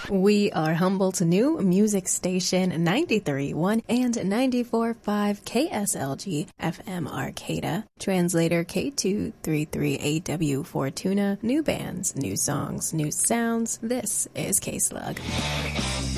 We are Humboldt's new music station, 93.1 and 94.5 KSLG FM Arcata. Translator K233AW Fortuna. New bands, new songs, new sounds. This is K-Slug.